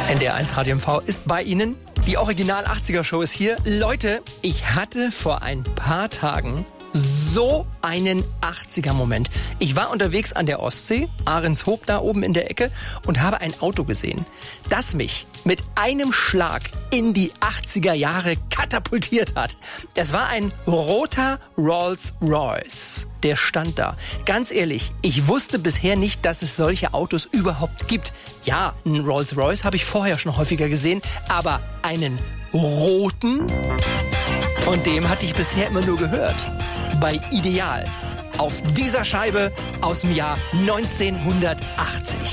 NDR1 Radio MV ist bei Ihnen. Die Original 80er Show ist hier. Leute, ich hatte vor ein paar Tagen so einen 80er-Moment. Ich war unterwegs an der Ostsee, Ahrenshoop da oben in der Ecke, und habe ein Auto gesehen, das mich mit einem Schlag in die 80er Jahre katapultiert hat. Es war ein roter Rolls-Royce. Der stand da. Ganz ehrlich, ich wusste bisher nicht, dass es solche Autos überhaupt gibt. Ja, einen Rolls-Royce habe ich vorher schon häufiger gesehen, aber einen roten? Von dem hatte ich bisher immer nur gehört. Bei Ideal. Auf dieser Scheibe aus dem Jahr 1980.